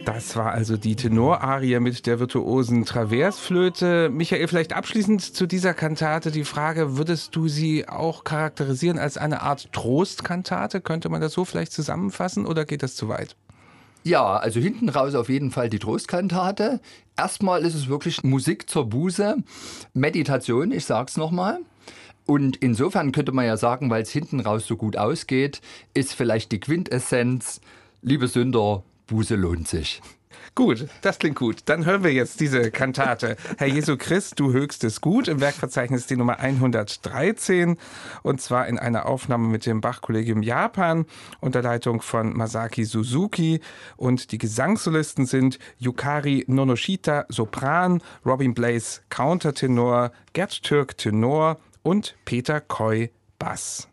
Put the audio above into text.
Das war also die Tenorarie mit der virtuosen Traversflöte. Michael, vielleicht abschließend zu dieser Kantate die Frage, würdest du sie auch charakterisieren als eine Art Trostkantate? Könnte man das so vielleicht zusammenfassen oder geht das zu weit? Ja, also hinten raus auf jeden Fall die Trostkantate. Erstmal ist es wirklich Musik zur Buße, Meditation, ich sag's nochmal. Und insofern könnte man ja sagen, weil es hinten raus so gut ausgeht, ist vielleicht die Quintessenz, liebe Sünder, Buße lohnt sich. Gut, das klingt gut. Dann hören wir jetzt diese Kantate. Herr Jesu Christ, du höchstes Gut. Im Werkverzeichnis die Nummer 113. Und zwar in einer Aufnahme mit dem Bach-Kollegium Japan unter Leitung von Masaki Suzuki. Und die Gesangssolisten sind Yukari Nonoshita, Sopran, Robin Blaze, Countertenor, Gerd Türk, Tenor und Peter Koy, Bass.